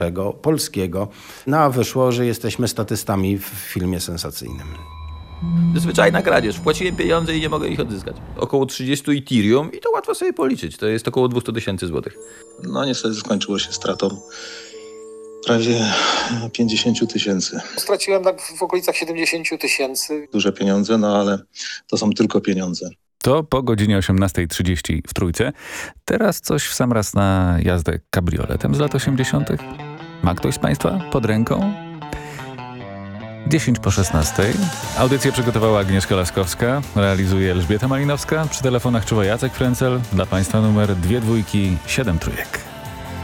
polskiego. No a wyszło, że jesteśmy statystami w filmie sensacyjnym. Zwyczajna kradzież. Wpłaciłem pieniądze i nie mogę ich odzyskać. Około 30 Ethereum i to łatwo sobie policzyć. To jest około 200 000 złotych. No niestety skończyło się stratą prawie 50 000. Straciłem tak w okolicach 70 000. Duże pieniądze, no ale to są tylko pieniądze. To po godzinie 18:30 w Trójce. Teraz coś w sam raz na jazdę kabrioletem z lat 80. Ma ktoś z Państwa pod ręką? 10 po 16. Audycję przygotowała Agnieszka Laskowska, realizuje Elżbieta Malinowska. Przy telefonach czuwa Jacek Frencel. Dla Państwa numer 2 2 7 3.